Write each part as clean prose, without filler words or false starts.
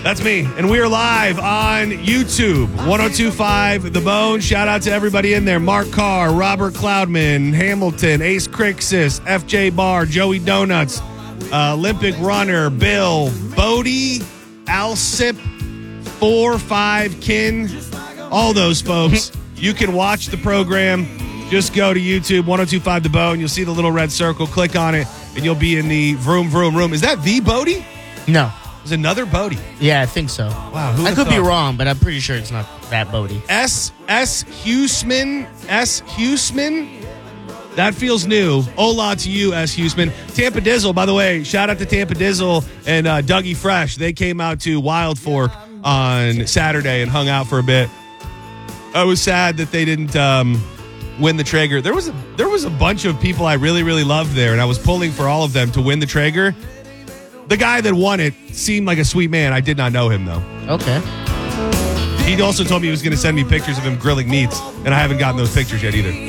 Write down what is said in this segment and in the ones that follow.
That's me. And we are live on YouTube, 1025 The Bone. Shout out to everybody in there. Mark Carr, Robert Cloudman, Hamilton, Ace Crixus, FJ Barr, Joey Donuts, Olympic Runner, Bill, Bodie, Alsip, 4-5 Kin, all those folks. You can watch the program. Just go to YouTube, 1025 The Bone. You'll see the little red circle. Click on it, and you'll be in the vroom, vroom room. Is that the Bodie? No. There's another Bodie. Yeah, I think so. Wow, who I could thought? be wrong, but I'm pretty sure it's not that Bodie. S. Huseman. That feels new. Hola to you, S. Huseman. Tampa Dizzle, by the way, shout out to Tampa Dizzle and Dougie Fresh. They came out to Wild Fork on Saturday and hung out for a bit. I was sad that they didn't win the Traeger. There was a bunch of people I really, really loved there, and I was pulling for all of them to win the Traeger. The guy that won it seemed like a sweet man. I did not know him, though. Okay. He also told me he was going to send me pictures of him grilling meats, and I haven't gotten those pictures yet either.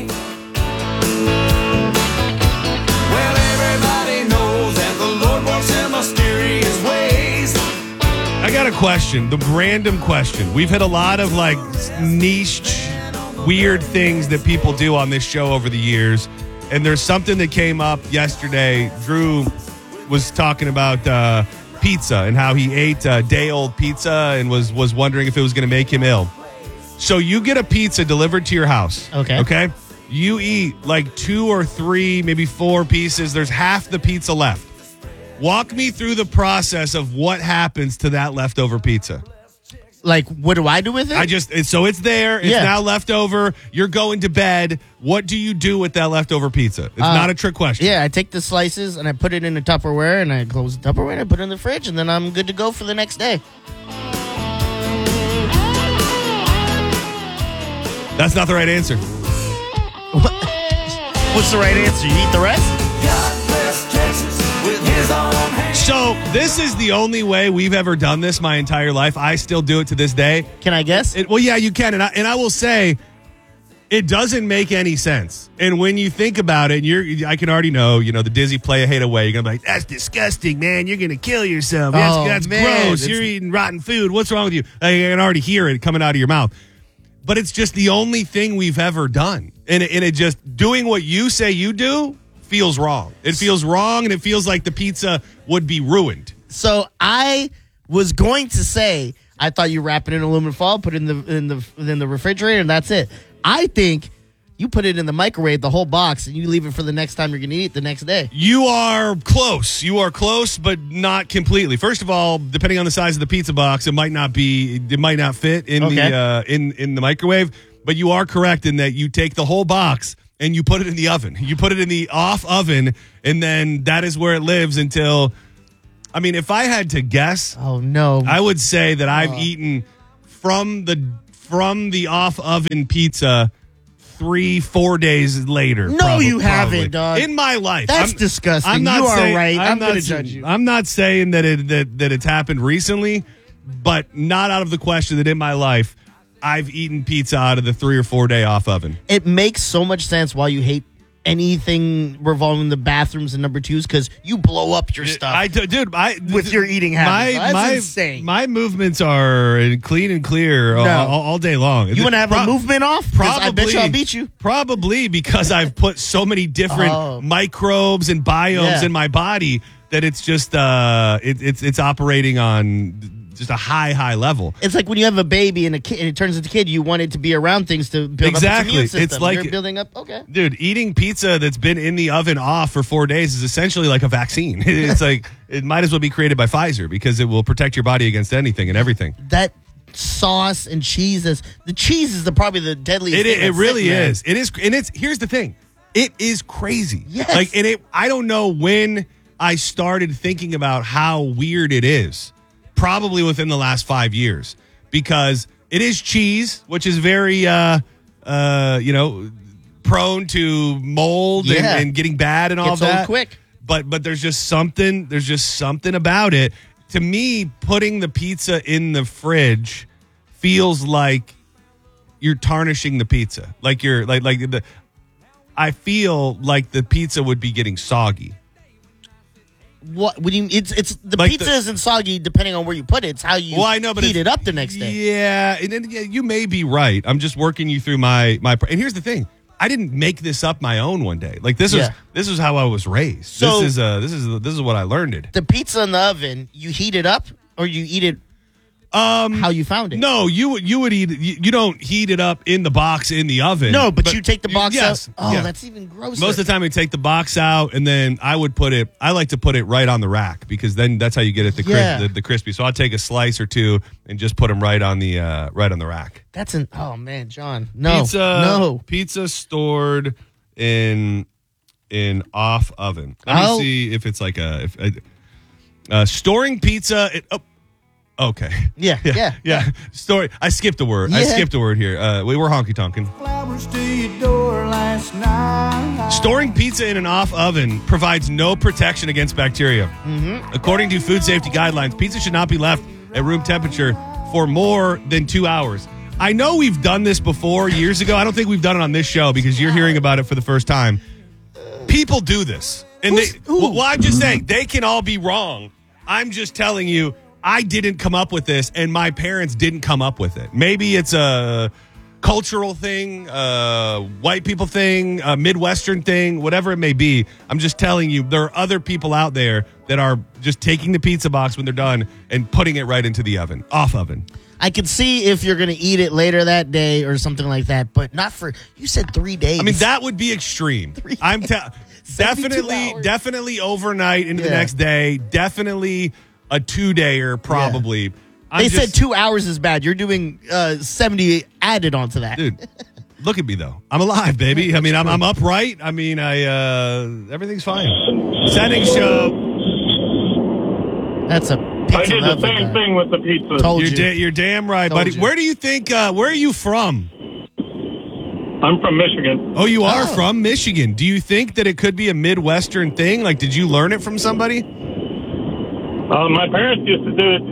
Well, everybody knows that the Lord works in mysterious ways. I got a question, the random question. We've had a lot of like niche, weird things that people do on this show over the years, and there's something that came up yesterday. Drew was talking about pizza and how he ate day-old pizza and was wondering if it was going to make him ill. So you get a pizza delivered to your house. Okay? You eat like 2 or 3, maybe 4 pieces. There's half the pizza left. Walk me through the process of what happens to that leftover pizza. Like, what do I do with it? So it's there. It's now left over. You're going to bed. What do you do with that leftover pizza? It's not a trick question. Yeah, I take the slices and I put it in a Tupperware and I close the Tupperware and I put it in the fridge and then I'm good to go for the next day. That's not the right answer. What's the right answer? You eat the rest? God bless Texas with his own hand. So this is the only way we've ever done this my entire life. I still do it to this day. Can I guess? Well, yeah, you can. And I will say it doesn't make any sense. And when you think about it, I can already know, the Dizzy play a hate away. You're going to be like, that's disgusting, man. You're going to kill yourself. That's man. gross. You're eating rotten food. What's wrong with you? I can already hear it coming out of your mouth. But it's just the only thing we've ever done. And it just doing what you say you do feels wrong. It feels wrong, and it feels like the pizza would be ruined. So I was going to say, I thought you wrap it in aluminum foil, put it in the refrigerator, and that's it. I think you put it in the microwave, the whole box, and you leave it for the next time you're going to eat it the next day. You are close. You are close, but not completely. First of all, depending on the size of the pizza box, it might not fit in the microwave. But you are correct in that you take the whole box and you put it in the oven. You put it in the off oven, and then that is where it lives until. I mean, if I had to guess, oh no, I would say that I've eaten from the off oven pizza 3-4 days later. No, you haven't, dog. In my life, that's disgusting. I'm not you are saying, right. I'm going to saying, judge you. I'm not saying that it's happened recently, but not out of the question that in my life I've eaten pizza out of the 3 or 4 day off oven. It makes so much sense why you hate anything revolving the bathrooms and number twos, because you blow up your stuff. With your eating habits. That's insane. My movements are clean and clear all day long. You want to have a movement off? Probably. I bet you I'll beat you. Probably because I've put so many different microbes and biomes in my body that it's just it's operating on just a high level. It's like when you have a baby and it turns into a kid, you want it to be around things to build up its immune system. It's like you're building up. Okay, dude, eating pizza that's been in the oven off for 4 days is essentially like a vaccine. It's like it might as well be created by Pfizer because it will protect your body against anything and everything. That sauce and cheese the cheese is probably the deadliest. It really is. It is, and here's the thing. It is crazy. Yes. I don't know when I started thinking about how weird it is. Probably within the last 5 years, because it is cheese, which is very, prone to mold and getting bad and all Gets that. old quick. But there's just something about it. To me, putting the pizza in the fridge feels like you're tarnishing the pizza. I feel like the pizza would be getting soggy. What? When you it's the Like pizza the- isn't soggy depending on where you put it. It's how you Well, I know, but heat it's- it up the next day. Yeah, and then, you may be right. I'm just working you through my. And here's the thing: I didn't make this up my own one day. Like this Yeah. is how I was raised. So- this is what I learned it. The pizza in the oven, you heat it up or you eat it. How you found it? No, you would eat. You don't heat it up in the box in the oven. No, but you take the box yes, out. Oh, yeah. that's even grosser. Most of the time, we take the box out, and then I would put it. I like to put it right on the rack because then that's how you get it the crispy. So I'll take a slice or two and just put them right on the rack. That's an. Oh man, John. No, Pizza stored in off oven. Let me Oh. see if it's like storing pizza. Okay. Yeah. Story. I skipped a word. I Yeah. skipped a word here. We were honky tonkin'. Flowers to your door last night. Storing pizza in an off oven provides no protection against bacteria. According to food safety guidelines, pizza should not be left at room temperature for more than 2 hours. I know we've done this before years ago. I don't think we've done it on this show because you're hearing about it for the first time. People do this. And well, I'm just saying, they can all be wrong. I'm just telling you, I didn't come up with this, and my parents didn't come up with it. Maybe it's a cultural thing, white people thing, a Midwestern thing, whatever it may be. I'm just telling you, there are other people out there that are just taking the pizza box when they're done and putting it right into the oven, off oven. I could see if you're going to eat it later that day or something like that, but not for. You said 3 days. I mean, that would be extreme. I'm 72 hours. definitely overnight into the Yeah. next day. Definitely a 2-dayer, probably. They said 2 hours is bad. You're doing 70 added onto that. Dude, look at me though. I'm alive, baby. I mean, I'm upright. I mean, everything's fine. Setting show. That's a I pizza did the oven same guy. thing with the pizza. Told you. You're damn right, Told buddy. you. Where do you think? Where are you from? I'm from Michigan. Oh, you are Oh. from Michigan. Do you think that it could be a Midwestern thing? Like, did you learn it from somebody? My parents used to do it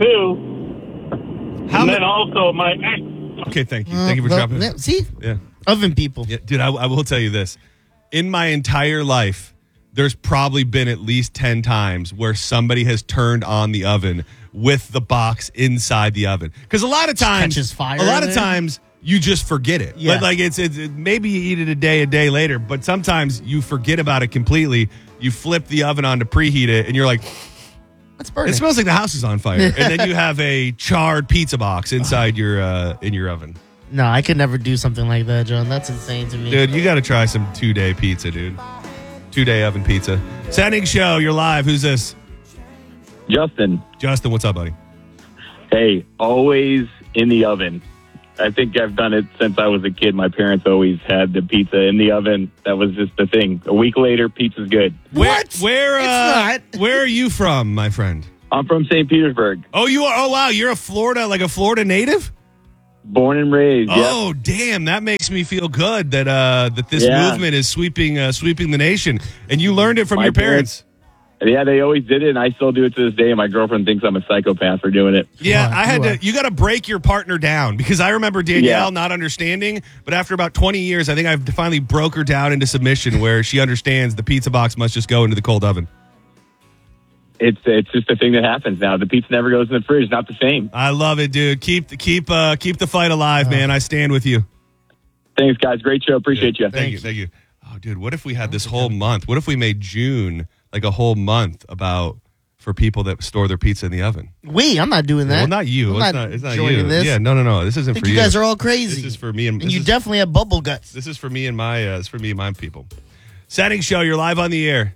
too. How And ma- then also my ex. Okay, thank you. Thank you for dropping it. See? Yeah. Oven people. Yeah, dude, I will tell you this. In my entire life, there's probably been at least 10 times where somebody has turned on the oven with the box inside the oven. Because a lot of times, Catches fire a lot in of there. times you just forget it. Yeah. Like it's maybe you eat it a day later, but sometimes you forget about it completely. You flip the oven on to preheat it, and you're like, That's burning. it smells like the house is on fire. And then you have a charred pizza box inside your in your oven. No, I could never do something like that, John. That's insane to me. Dude, you got to try some 2-day pizza, dude. 2-day oven pizza. Setting show, you're live. Who's this? Justin, Justin, what's up, buddy? hey, always in the oven. I think I've done it since I was a kid. My parents always had the pizza in the oven. That was just the thing. A week later, pizza's good. What? Where It's not. where are you from, my friend? I'm from St. Petersburg, Oh, you are. Oh, wow, you're a Florida native? born and raised. Yep. Oh, damn, that makes me feel good that that this Yeah. movement is sweeping the nation. And you learned it from My your parents. Yeah, they always did it, and I still do it to this day. And my girlfriend thinks I'm a psychopath for doing it. Yeah, You are, I had you are. to. You got to break your partner down because I remember Danielle Yeah. not understanding, but after about 20 years, I think I've finally broke her down into submission where she understands the pizza box must just go into the cold oven. It's just a thing that happens now. The pizza never goes in the fridge. Not the same. I love it, dude. Keep the fight alive, man. I stand with you. Thanks, guys. Great show. Appreciate you. Thank you. Oh, dude, what if we had this whole month? What if we made June like a whole month for people that store their pizza in the oven? I'm not doing that. Well, not you. I'm It's not joining you. this. Yeah, no. This isn't I think for you you. guys are all crazy. This is for me and you definitely have bubble guts. This is for me and my. It's for me and my people. Setting show. You're live on the air.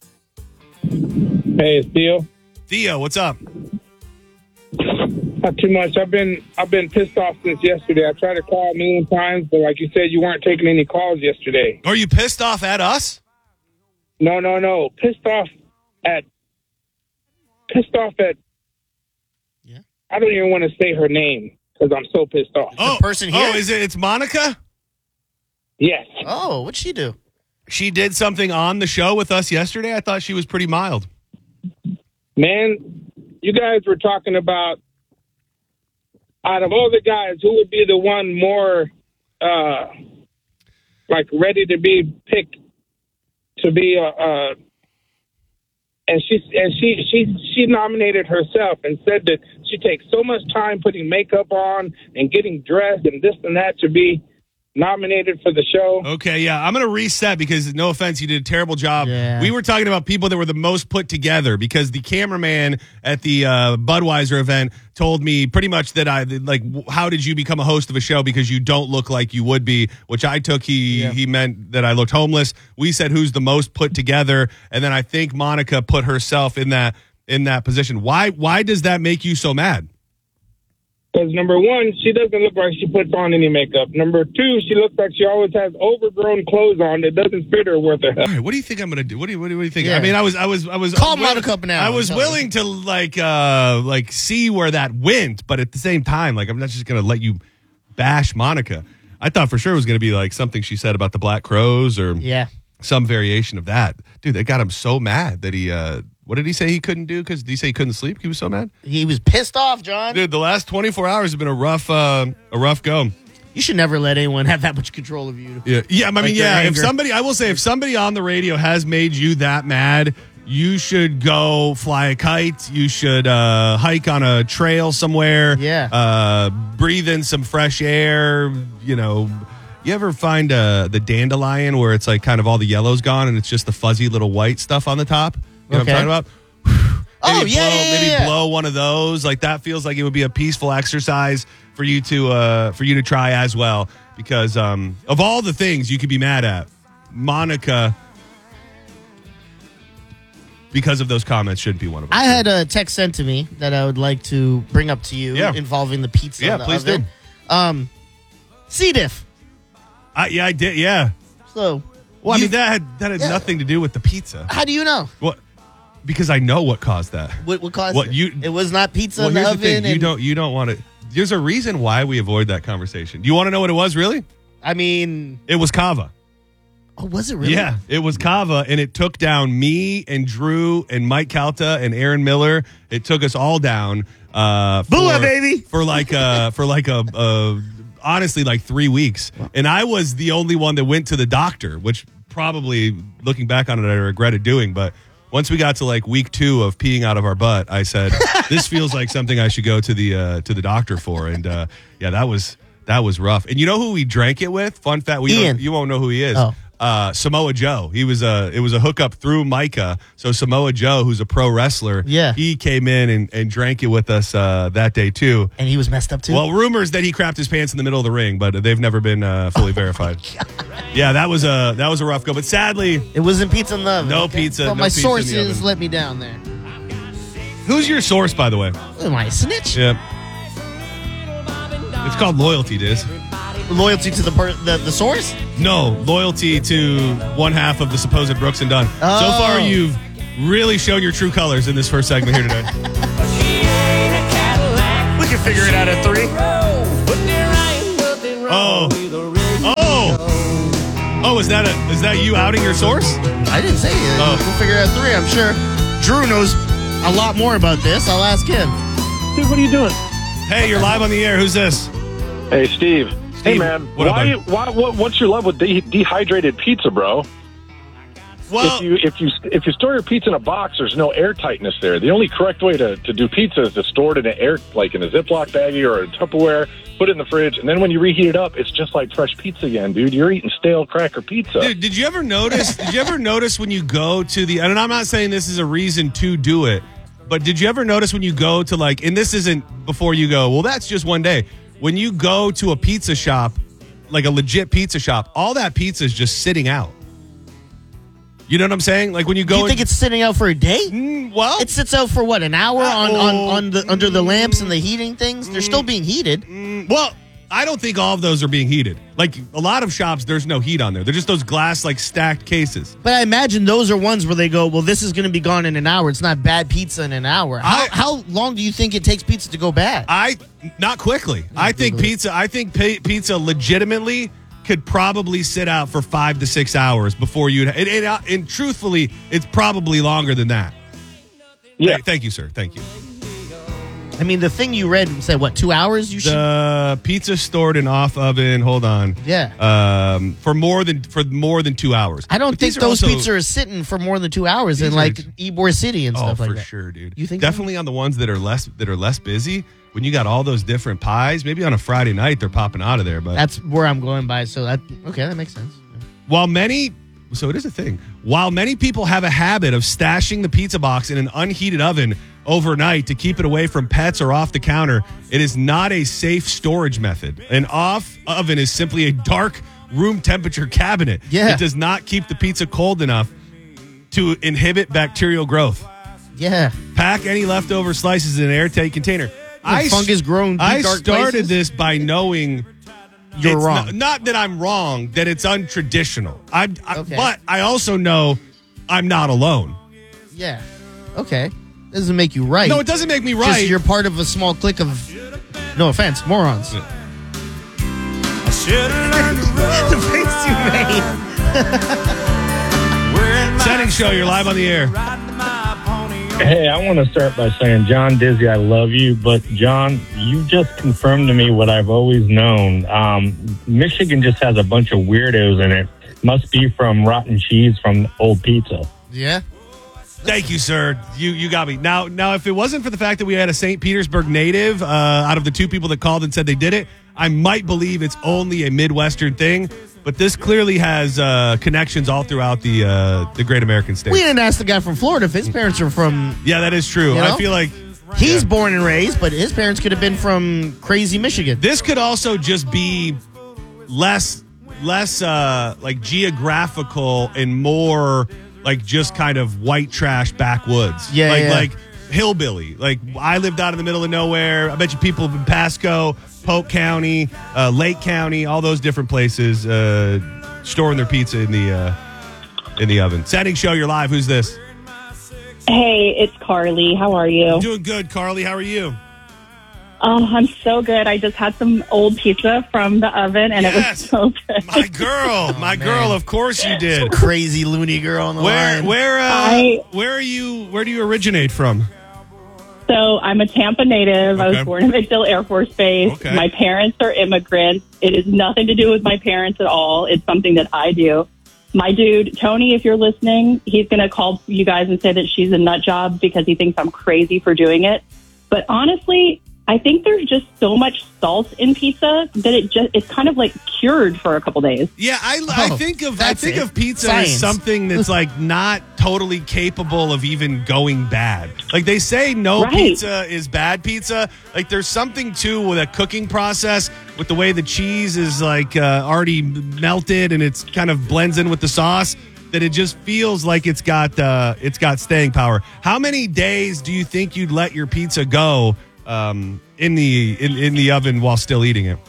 Hey, it's Theo. Theo, what's up? Not too much. I've been pissed off since yesterday. I tried to call a million times, but like you said, you weren't taking any calls yesterday. Are you pissed off at us? No. Pissed off at. Yeah. I don't even want to say her name because I'm so pissed off. person here? Oh, it's Monica? Yes. Oh, what'd she do? She did something on the show with us yesterday. I thought she was pretty mild. Man, you guys were talking about out of all the guys, who would be the one more like ready to be picked to be and she nominated herself and said that she takes so much time putting makeup on and getting dressed and this and that to be nominated for the show. Okay, yeah. I'm going to reset because, no offense, you did a terrible job. Yeah. We were talking about people that were the most put together because the cameraman at the Budweiser event told me pretty much that how did you become a host of a show because you don't look like you would be, which I took he meant that I looked homeless. We said who's the most put together, and then I think Monica put herself in that position. Why does that make you so mad? Because number one, she doesn't look like she puts on any makeup. Number two, she looks like she always has overgrown clothes on that doesn't fit her worth a hell. All right, what do you think I'm going to do? What do you think? Yeah. I mean, I was Call Monica up now. I was willing to like see where that went, but at the same time, like I'm not just going to let you bash Monica. I thought for sure it was going to be like something she said about the Black Crowes or some variation of that. Dude, that got him so mad that he what did he say he couldn't do? Because did he say he couldn't sleep? He was so mad. He was pissed off, John. Dude, the last 24 hours have been a rough go. You should never let anyone have that much control of you. Yeah. I mean, Like yeah. their If anger. somebody on the radio has made you that mad, you should go fly a kite. You should hike on a trail somewhere. Yeah. Breathe in some fresh air. You know, you ever find the dandelion where it's like kind of all the yellow's gone and it's just the fuzzy little white stuff on the top? You know what I'm talking about? Maybe blow one of those. Like that feels like it would be a peaceful exercise for you to try as well. Because of all the things you could be mad at, Monica, because of those comments, shouldn't be one of them. I had a text sent to me that I would like to bring up to you involving the pizza. Yeah, in the please oven. do. C. diff. I did. Yeah. So, Well, I mean that had nothing to do with the pizza. how do you know? What? Because I know what caused that. What caused What, it? you- It was not pizza in Well, the here's the oven. thing. You don't want to. There's a reason why we avoid that conversation. Do you want to know what it was? Really? I mean, It was Kava. oh, was it really? Yeah, it was Kava, and it took down me and Drew and Mike Calta and Aaron Miller. It took us all down. Booyah, baby! For honestly, like 3 weeks. And I was the only one that went to the doctor, which probably, looking back on it, I regretted doing. But once we got to like week 2 of peeing out of our butt, I said, this feels like something I should go to the doctor for. And that was rough. And you know who we drank it with? Fun fact, Ian. You won't know who he is. Oh. Samoa Joe. It was a hookup through Micah. So Samoa Joe, who's a pro wrestler, he came in and drank it with us that day too. And he was messed up too? Well, rumors that he crapped his pants in the middle of the ring, but they've never been fully verified. Yeah, that was a rough go. But sadly, it wasn't pizza in the oven. No pizza, Well, no my pizza in the sources oven. let me down there. who's your source, by the way? Am I a snitch? Yeah. It's called loyalty, Diz. Loyalty to the source? No, loyalty to one half of the supposed Brooks and Dunn. So Oh. far, you've really shown your true colors in this first segment here today. We can figure it out at 3. Oh, is that you outing your source? I didn't say it. Oh. We'll figure it out at 3, I'm sure. Drew knows a lot more about this. I'll ask him. Dude, what are you doing? Hey, you're live on the air. Who's this? Hey, Steve. Hey, man. What up, What's your love with dehydrated pizza, bro? Well, If you store your pizza in a box, there's no air tightness there. The only correct way to do pizza is to store it in a Ziploc baggie or a Tupperware, put it in the fridge, and then when you reheat it up, it's just like fresh pizza again, dude. You're eating stale cracker pizza. dude, did you ever notice? When you go to the? And I'm not saying this is a reason to do it, but did you ever notice when you go to and this isn't before you go? Well, that's just one day. When you go to a pizza shop, like a legit pizza shop, all that pizza is just sitting out. You know what I'm saying? Like when you go, Do you think it's sitting out for a day? well, It sits out for what, an hour under the lamps and the heating things? They're still being heated. well, I don't think all of those are being heated. Like a lot of shops, there's no heat on there. They're just those glass stacked cases. But I imagine those are ones where they go, well, this is going to be gone in an hour. It's not bad pizza in an hour. How long do you think it takes pizza to go bad? Not quickly. I think pizza legitimately could probably sit out for 5 to 6 hours before you. And truthfully, it's probably longer than that. Yeah. Hey, thank you, sir. Thank you. I mean, the thing you read said, what, 2 hours? You should. The pizza stored in off oven. Hold on. Yeah. For more than 2 hours. I don't But think these are those also- pizzas are sitting for more than 2 hours in These like are- Ybor City and stuff like for that. sure, dude. You think so? Definitely on the ones that are less busy. When you got all those different pies, maybe on a Friday night they're popping out of there. But That's where I'm going by. So that makes sense. so it is a thing. While many people have a habit of stashing the pizza box in an unheated oven overnight to keep it away from pets or off the counter, it is not a safe storage method. An off oven is simply a dark room temperature cabinet. Yeah. It does not keep the pizza cold enough to inhibit bacterial growth. Yeah. Pack any leftover slices in an airtight container. fungus grown deep, I dark started places? this by knowing You're it's wrong. Not that I'm wrong, that it's untraditional. Okay. But I also know I'm not alone. Yeah. Okay. Doesn't make you right. No, it doesn't make me Just right. you're part of a small clique of, no offense, morons. I should have learned to roll. The face you made. Wearing my Setting show, you're live on the air. riding my pony on Hey, I want to start by saying, John Dizzy, I love you, but John, you just confirmed to me what I've always known. Michigan just has a bunch of weirdos in it. Must be from rotten cheese from old pizza. Yeah. Thank you, sir. You got me. Now, if it wasn't for the fact that we had a St. Petersburg native out of the two people that called and said they did it, I might believe it's only a Midwestern thing. But this clearly has connections all throughout the great American state. We didn't ask the guy from Florida if his parents are from. Yeah, that is true. You know? I feel like He's born and raised, but his parents could have been from crazy Michigan. this could also just be less like geographical and more like just kind of white trash backwoods. Yeah, like yeah. like hillbilly. Like I lived out in the middle of nowhere. I bet you people in Pasco, Polk County, Lake County, all those different places storing their pizza in the oven. Setting show, you're live. Who's this? Hey, it's Carly. How are you? Doing good, Carly. How are you? Oh, I'm so good. I just had some old pizza from the oven, and Yes. it was so good. My girl, my girl. Of course you did. Crazy loony girl on the line. Where are you? Where do you originate from? So I'm a Tampa native. I Okay. was born in MacDill Air Force Base. Okay. My parents are immigrants. It is nothing to do with my parents at all. It's something that I do. My dude, Tony, if you're listening, he's going to call you guys and say that she's a nut job because he thinks I'm crazy for doing it. But honestly, I think there's just so much salt in pizza that it's kind of like cured for a couple days. Yeah, I Oh, think of that's it. pizza Science. as something that's like not totally capable of even going bad. Like they say no Right. pizza is bad pizza. Like there's something too with a cooking process with the way the cheese is like already melted and it's kind of blends in with the sauce that it just feels like it's got staying power. How many days do you think you'd let your pizza go in the oven while still eating it?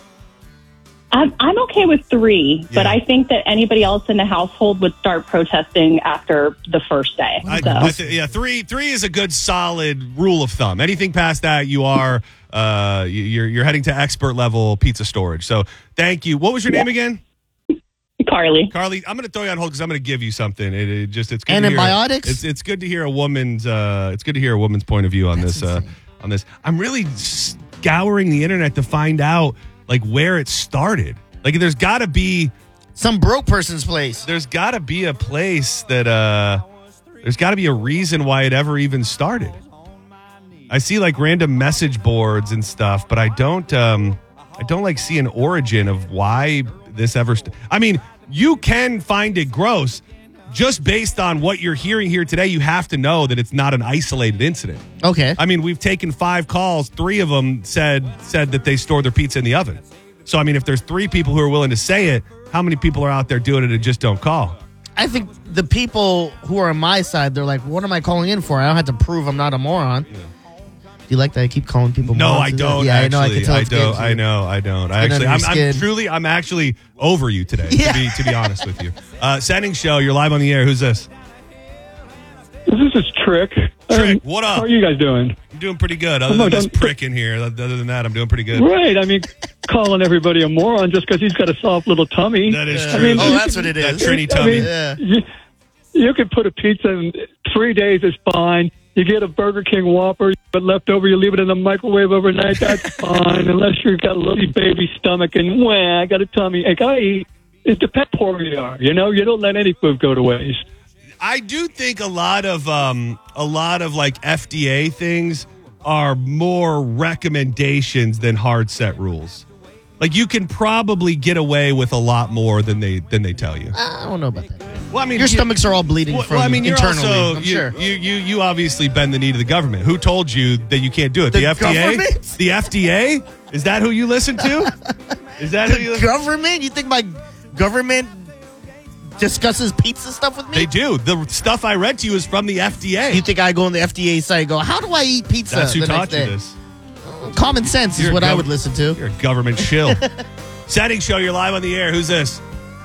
I'm okay with 3, but Yeah. I think that anybody else in the household would start protesting after the first day. So. Three is a good solid rule of thumb. Anything past that, you are you're heading to expert level pizza storage. So thank you. What was your name again? Carly. Carly, I'm going to throw you on hold because I'm going to give you something. It's good Antibiotics? To hear, it's good to hear a woman's point of view on this. On this, I'm really scouring the internet to find out like where it started. Like there's got to be Some broke person's place. there's got to be a place that there's got to be a reason why it ever even started. I see like random message boards and stuff, but I don't like see an origin of why this ever I mean, you can find it gross just based on what you're hearing here today. You have to know that it's not an isolated incident. Okay. I mean, we've taken 5 calls. 3 of them said that they store their pizza in the oven. So, I mean, if there's 3 people who are willing to say it, how many people are out there doing it and just don't call? I think the people who are on my side, they're like, what am I calling in for? I don't have to prove I'm not a moron. Do you like that I keep calling people No, morons? I don't. Yeah, actually. I know. I can tell it's don't. getting to I you. know. I don't. Get under your skin. I'm actually over you today. Yeah. To be honest with you. Setting show. You're live on the air. Who's this? This is Trick. Trick. What up? How are you guys doing? I'm doing pretty good. Other than this prick in here. Other than that, I'm doing pretty good. Right. I mean, calling everybody a moron just because he's got a soft little tummy. That is Yeah. true. I mean, Oh, that's what it That is. Trini I tummy. mean, Yeah. you could put a pizza in 3 days is fine. You get a Burger King Whopper, but left over, you leave it in the microwave overnight. That's fine, unless you've got a little baby stomach and I got a tummy ache. I eat. It depends where you are. You know, you don't let any food go to waste. I do think a lot of like FDA things are more recommendations than hard set rules. Like you can probably get away with a lot more than they tell you. I don't know about that. Well, I mean, your stomachs are all bleeding from you're internally. also I'm sure. you obviously bend the knee to the government. Who told you that you can't do it? The FDA? Government? The FDA? Is that who you listen to? Is that who you listen to? Government? You think my government discusses pizza stuff with me? They do. The stuff I read to you is from the FDA. You think I go on the FDA site and go, how do I eat pizza? That's who the taught next you day? this. Common sense is You're what I would listen to. You're a government shill. Setting show, you're live on the air. Who's this?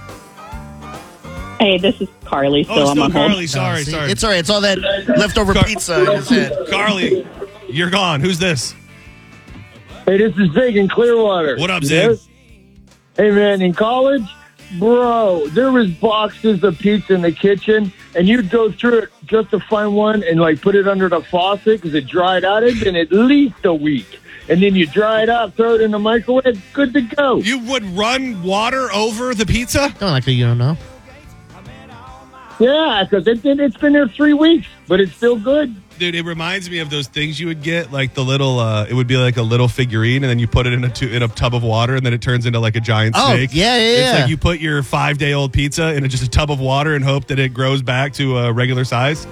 Hey, this is Carly. Still, I'm still on Carly. hold. Sorry. It's all right. It's all that leftover pizza in his head. Carly, you're gone. Who's this? Hey, this is Zig in Clearwater. What up, Zig? Hey, man, in college, bro, there was boxes of pizza in the kitchen, and you'd go through it just to find one and, like, put it under the faucet because it dried out. It's been at least a week. And then you dry it out, throw it in the microwave, good to go. You would run water over the pizza? Don't like that you don't know. Yeah, because it's been there 3 weeks, but it's still good. Dude, it reminds me of those things you would get, like the little, it would be like a little figurine, and then you put it in a tub of water, and then it turns into like a giant snake. Yeah. It's like you put your 5-day-old pizza in just a tub of water and hope that it grows back to a regular size.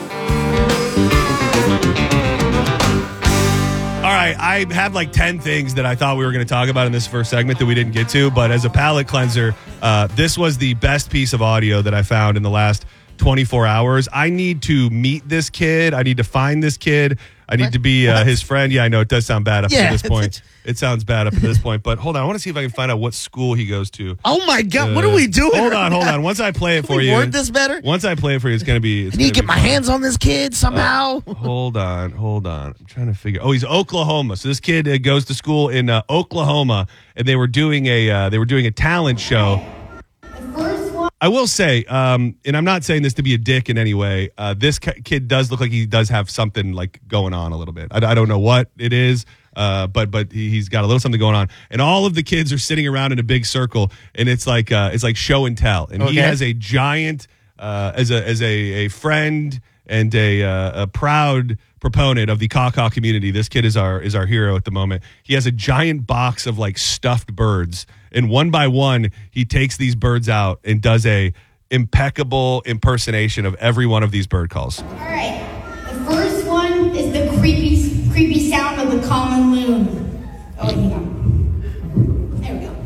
All right, I have like 10 things that I thought we were going to talk about in this first segment that we didn't get to, but as a palate cleanser, this was the best piece of audio that I found in the last 24 hours. I need to meet this kid. I need to find this kid. I need to be his friend. Yeah, I know it does sound bad up to this point. It sounds bad up to this point, but hold on. I want to see if I can find out what school he goes to. Oh my God, what are we doing? Hold on. Once I play it for you. Word this better? Once I play it for you, it's going to be. I need to get my hands on this kid somehow. Hold on. I'm trying to figure. Oh, he's Oklahoma. So this kid goes to school in Oklahoma, and they were doing a talent show. I will say, and I'm not saying this to be a dick in any way. This kid does look like he does have something like going on a little bit. I don't know what it is, but he's got a little something going on. And all of the kids are sitting around in a big circle, and it's like show and tell. And he has a giant, as a friend and a proud proponent of the Kaka community. This kid is our hero at the moment. He has a giant box of like stuffed birds. And one by one, he takes these birds out and does a impeccable impersonation of every one of these bird calls. All right. The first one is the creepy sound of the common loon. Oh, hang on. There we go.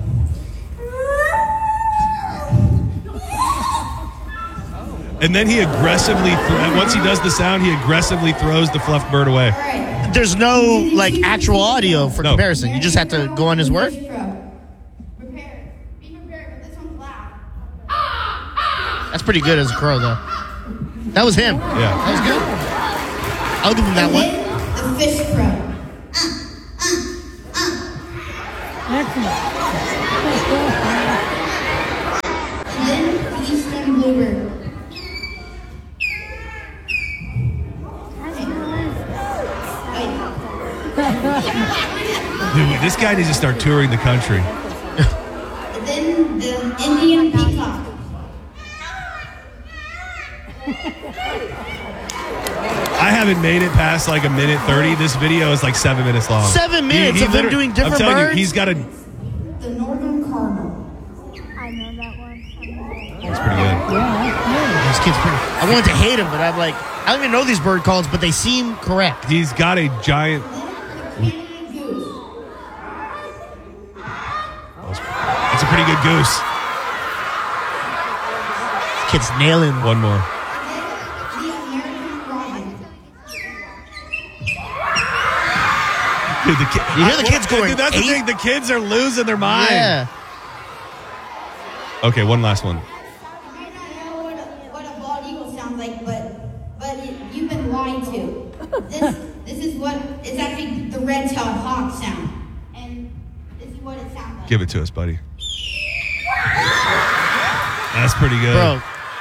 And then he aggressively, once he does the sound, he aggressively throws the fluffed bird away. All right. There's no like actual audio for comparison. You just have to go on his word. Be prepared, but this one's loud. That's pretty good as a crow, though. That was him. Yeah. That was good. I'll give him that one. The fish crow. And then the eastern bluebird. Dude, this guy needs to start touring the country. And then the Indian peacock. I haven't made it past like a minute 30. This video is like 7 minutes long. 7 minutes of them doing different I'm telling birds? you, he's got a. The northern cardinal. I know that one. That's pretty good. This kid's pretty. I wanted to hate him, but I'm like, I don't even know these bird calls, but they seem correct. He's got a giant. It's a pretty good goose. This kid's nailing. One more. Dude, You hear the kids going, Dude, that's the thing. The kids are losing their mind. Yeah. Okay, one last one. You might not know what a bald eagle sounds like, but you've been lied to. This is what it's actually the red-tailed hawk sound, and this is what it sounds like. Give it to us, buddy. That's pretty good. Bro,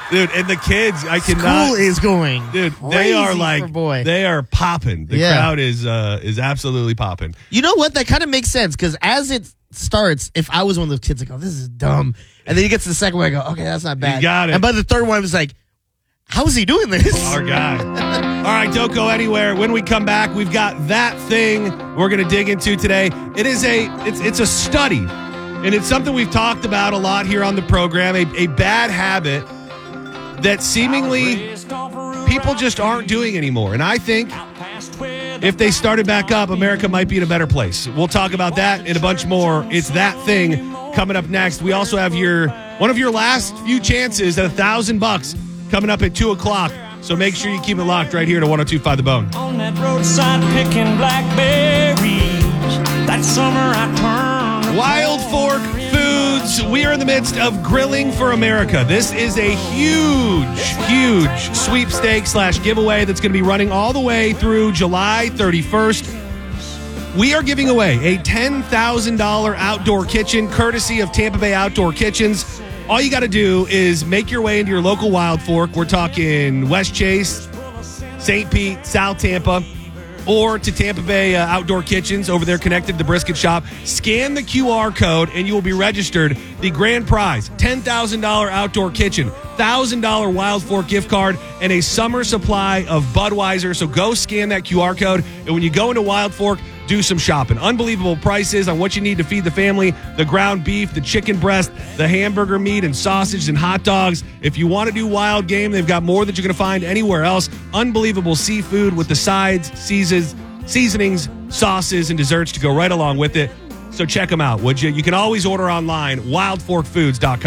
Dude, and the kids, I cannot. School is going. Dude, crazy they are like, for boy. they are popping. The crowd is absolutely popping. You know what? That kind of makes sense because as it starts, if I was one of those kids, I go, this is dumb. And then you get to the second one, I go, okay, that's not bad. You got it. And by the third one, I was like, how is he doing this? Our guy. All right, don't go anywhere. When we come back, we've got that thing we're going to dig into today. It's a study, and it's something we've talked about a lot here on the program, a bad habit that seemingly people just aren't doing anymore. And I think if they started back up, America might be in a better place. We'll talk about that and a bunch more. It's That Thing coming up next. We also have one of your last few chances at $1,000 coming up at 2 o'clock. So make sure you keep it locked right here to 102.5 The Bone. On that roadside picking blackberries. That summer I turned. Wild Fork Foods. We are in the midst of Grilling for America. This is a huge sweepstakes / giveaway that's going to be running all the way through July 31st. We are giving away a $10,000 outdoor kitchen courtesy of Tampa Bay Outdoor Kitchens. All you got to do is make your way into your local Wild Fork. We're talking West Chase, St. Pete, South Tampa, or to Tampa Bay Outdoor Kitchens over there connected to the brisket shop. Scan the QR code and you will be registered. The grand prize, $10,000 outdoor kitchen, $1,000 Wild Fork gift card, and a summer supply of Budweiser. So go scan that QR code. And when you go into Wild Fork, do some shopping. Unbelievable prices on what you need to feed the family. The ground beef, the chicken breast, the hamburger meat and sausage and hot dogs. If you want to do wild game, they've got more that you're going to find anywhere else. Unbelievable seafood with the sides, seasonings, sauces, and desserts to go right along with it. So check them out, would you? You can always order online, wildforkfoods.com.